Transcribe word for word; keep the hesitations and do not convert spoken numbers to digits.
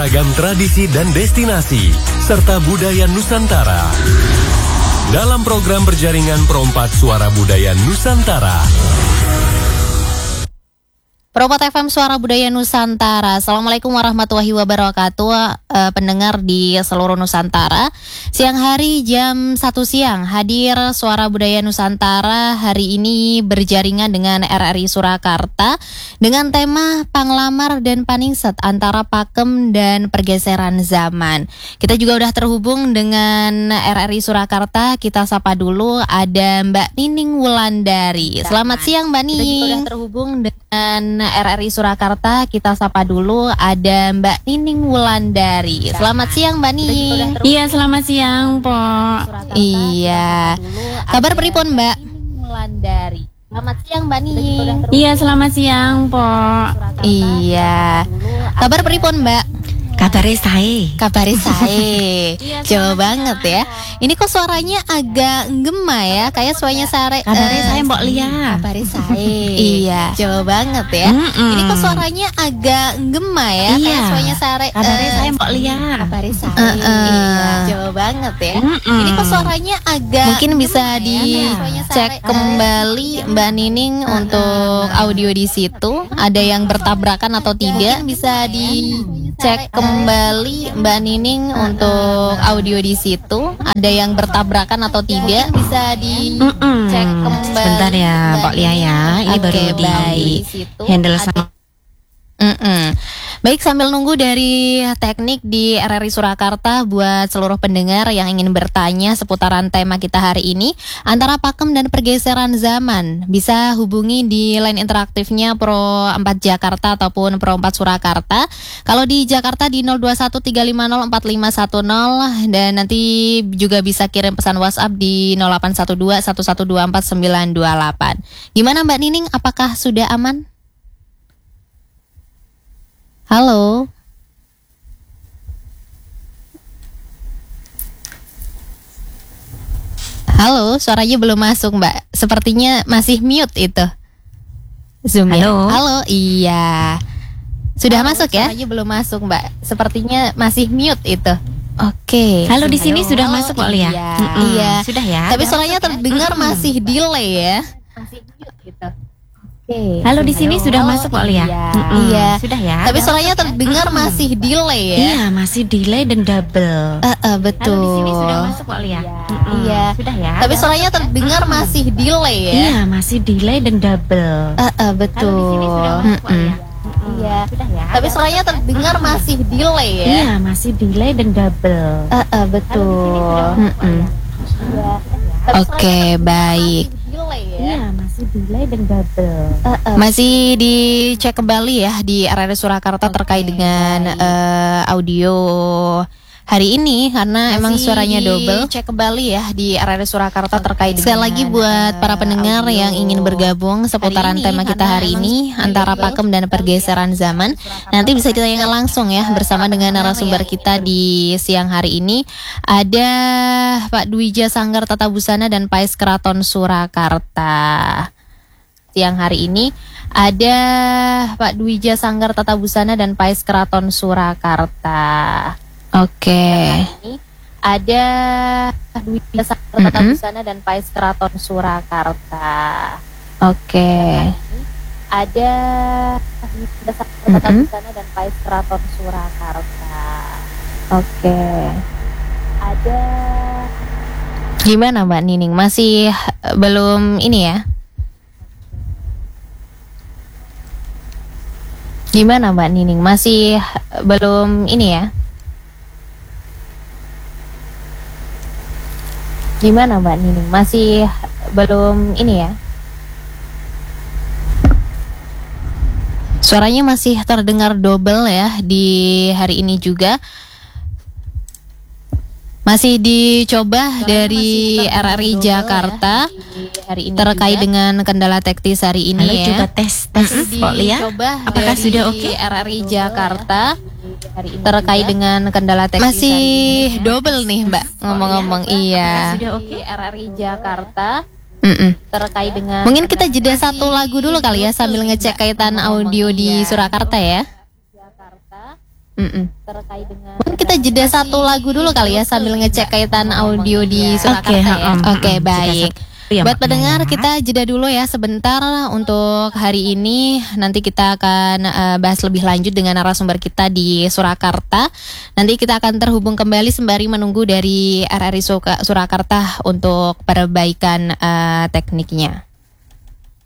beragam tradisi dan destinasi, serta budaya Nusantara. Dalam program berjaringan Perompak Suara Budaya Nusantara. Perompak F M Suara Budaya Nusantara. Assalamualaikum warahmatullahi wabarakatuh, uh, pendengar di seluruh Nusantara. Siang hari jam satu siang hadir Suara Budaya Nusantara hari ini berjaringan dengan R R I Surakarta dengan tema Panglamar dan Paningset antara Pakem dan Pergeseran Zaman. Kita juga udah terhubung dengan R R I Surakarta. Kita sapa dulu, ada Mbak Nining Wulandari. Selamat siang Mbak Nining. Kita juga udah terhubung dengan R R I Surakarta. Kita sapa dulu, ada Mbak Nining Wulandari. Selamat siang Mbak Nining. Iya, selamat siang Po. Iya. Kabar pripun Mbak Wulandari? Selamat siang Mbak Nining. Iya, selamat siang Po. Iya. Kabar pripun Mbak? Kabare sae. Kabare sae. Jauh banget ya. Ini kok suaranya agak gema ya, kayak suaranya sare. Kabare uh, sae mbok lihat. Kabare sae. Iya. Jauh banget ya. Mm-mm. Ini kok suaranya agak gema ya, iya. kayak suaranya sare. Kabare uh, sae mbok lihat. Kabare sae. Uh, uh. Iya. Jauh banget ya. Mm-mm. Ini kok suaranya agak mungkin bisa dicek ya, kembali Mbak Nining uh, untuk audio di situ. Ada yang bertabrakan atau tidak? Mungkin bisa dicek kembali Mbak Nining untuk audio di situ. Ada yang bertabrakan atau tidak? Bisa dicek kembali. Sebentar ya Mbak Lia ya. Ini okay, baru di handle sama. Mm-mm. Baik, sambil nunggu dari teknik di R R I Surakarta, buat seluruh pendengar yang ingin bertanya seputaran tema kita hari ini antara Pakem dan Pergeseran Zaman, bisa hubungi di line interaktifnya Pro empat Jakarta ataupun Pro empat Surakarta. Kalau di Jakarta di nol dua satu tiga lima nol empat lima satu nol, dan nanti juga bisa kirim pesan WhatsApp di nol delapan satu dua satu satu dua empat sembilan dua delapan. Gimana Mbak Nining, apakah sudah aman? Halo. Halo, suaranya belum masuk Mbak. Sepertinya masih mute itu Zoom. Halo. Halo, iya. Sudah Halo, masuk ya? Suaranya belum masuk Mbak. Sepertinya masih mute itu. Oke. Halo, di sini Halo. sudah Halo, masuk Mbak Lia. Iya. Mm-mm. Iya. Sudah ya. Tapi suaranya terdengar Mm-mm. masih delay ya. Masih mute gitu. Oke. Halo, di sini sudah Halo, masuk Mbak Lia. Iya. Mm-mm. Iya. Sudah ya. Tapi suaranya terdengar masih delay ya. Iya, masih delay dan double. Uh, uh, betul. Halo, di sini sudah masuk Mbak Lia. Mm-mm. Iya. Sudah ya. Tapi suaranya terdengar masih delay ya. Iya, masih delay dan double. Uh, uh, betul. Halo, di sini sudah masuk Mbak Lia. Iya. Sudah ya. Tapi suaranya terdengar masih delay ya. Iya, masih delay dan double. Uh, uh, betul. Iya. Oke, baik. Iya, masih delay dan double. Uh, uh, masih dicek kembali ya di R R I Surakarta okay, terkait dengan uh, audio hari ini, karena masih emang suaranya double. Cek kembali ya di R R I Surakarta okay, terkait dengan sekali lagi buat para pendengar yang ingin bergabung seputaran ini, tema kita hari ini antara Pakem dan Pergeseran Zaman. Nanti bisa ditanyakan langsung ya bersama dengan narasumber kita di siang hari ini. Ada Pak Dwija Sanggar Tata Busana dan Pais Keraton Surakarta. Siang hari ini ada Pak Dwija Sanggar Tata Busana dan Pais Keraton Surakarta. Oke. Okay. Ada Dwija Sanggar Tata Busana dan Pais Keraton Surakarta. Oke. Okay. Ada Dwija Sanggar Tata Busana dan Pais Keraton Surakarta. Oke. Okay. Ada. Gimana Mbak Nining? Masih belum ini ya? Gimana Mbak Nining? Masih belum ini ya? Gimana Mbak Nining? Masih belum ini ya? Suaranya masih terdengar double ya di hari ini juga. Masih dicoba dari R R I Jakarta ya, hari ini terkait juga dengan kendala teknis hari ini. Halo, ya. Coba tes tes Kok Lia. Apakah sudah oke? Okay? R R I Jakarta hari ini terkait juga dengan kendala teknis. Masih hari ini, double ya. Nih Mbak ngomong-ngomong. Ya. Iya. Sudah oke okay? R R I Jakarta. Mm-mm. Terkait dengan mungkin kita jeda satu lagu dulu kali ya sambil ngecek kaitan audio di Surakarta ya. Mm-mm. Mm-mm. Terkait dengan kita jeda satu lagu dulu kali ya sambil ngecek kaitan audio di Surakarta okay, ya. um, Oke, okay, baik. Ya, buat pendengar kita jeda dulu ya sebentar untuk hari ini. Nanti kita akan uh, bahas lebih lanjut dengan narasumber kita di Surakarta. Nanti kita akan terhubung kembali sembari menunggu dari R R I Surakarta untuk perbaikan uh, tekniknya.